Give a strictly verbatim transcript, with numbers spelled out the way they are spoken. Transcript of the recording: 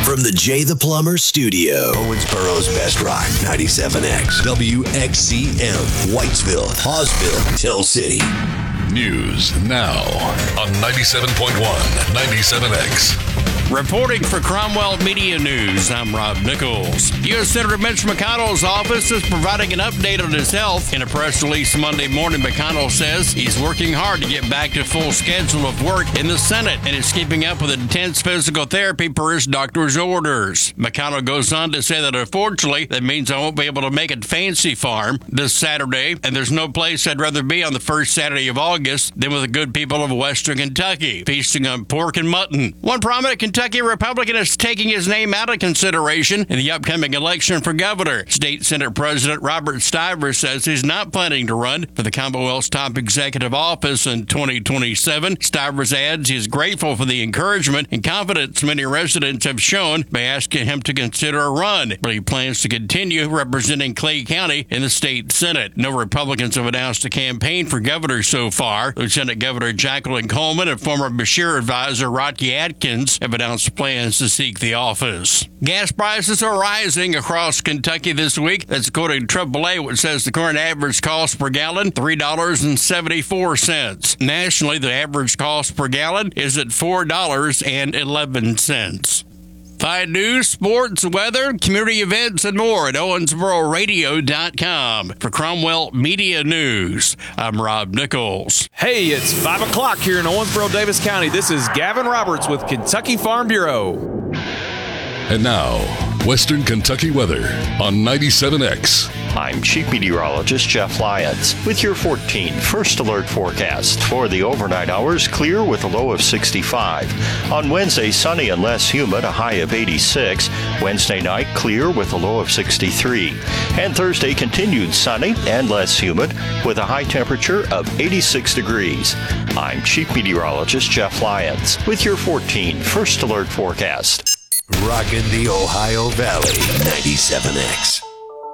From the Jay the Plumber studio, Owensboro's Best Rock, ninety-seven X, W X C M, Whitesville, Hawesville, Hill City. News now on ninety-seven point one, ninety-seven X. Reporting for Cromwell Media News, I'm Rob Nichols. U S Senator Mitch McConnell's office is providing an update on his health. In a press release Monday morning, McConnell says he's working hard to get back to full schedule of work in the Senate and is keeping up with intense physical therapy per his doctor's orders. McConnell goes on to say that unfortunately, that means I won't be able to make it Fancy Farm this Saturday, and there's no place I'd rather be on the first Saturday of August than with the good people of Western Kentucky, feasting on pork and mutton. One prominent Kentucky Kentucky Republican is taking his name out of consideration in the upcoming election for governor. State Senate President Robert Stivers says he's not planning to run for the Commonwealth's top executive office in twenty twenty-seven. Stivers adds he is grateful for the encouragement and confidence many residents have shown by asking him to consider a run, but he plans to continue representing Clay County in the state Senate. No Republicans have announced a campaign for governor so far. Lieutenant Governor Jacqueline Coleman and former Beshear advisor Rocky Atkins have announced plans to seek the office. Gas prices are rising across Kentucky this week. That's according to triple A, which says the current average cost per gallon, three dollars and seventy-four cents. Nationally, the average cost per gallon is at four dollars and eleven cents. Find news, sports, weather, community events, and more at Owensboro Radio dot com. For Cromwell Media News, I'm Rob Nichols. Hey, it's five o'clock here in Owensboro, Davis County. This is Gavin Roberts with Kentucky Farm Bureau. And now, Western Kentucky weather on ninety-seven X. I'm Chief Meteorologist Jeff Lyons with your fourteen First Alert forecast. For the overnight hours, clear with a low of sixty-five. On Wednesday, sunny and less humid, a high of eighty-six. Wednesday night, clear with a low of sixty-three. And Thursday, continued sunny and less humid with a high temperature of eighty-six degrees. I'm Chief Meteorologist Jeff Lyons with your fourteen First Alert forecast. Rockin' the Ohio Valley, ninety-seven X.